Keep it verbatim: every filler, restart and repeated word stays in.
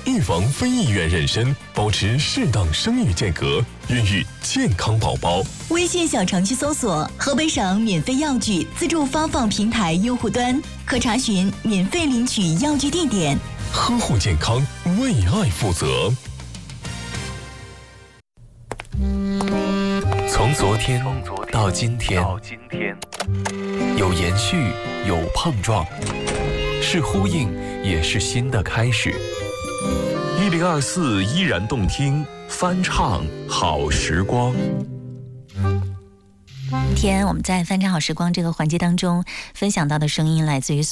预防非意愿妊娠，保持适当生育间隔，孕育健康宝宝。 微信小程序搜索河北省免费药具自助发放平台用户端，可查询免费领取药具地点。 呵护健康，为爱负责。 从昨天到今天，有延续，有碰撞，是呼应，也是新的开始。一零二四依然动听，翻唱好时光。 今天我们在翻唱好时光这个环节当中分享到的声音来自于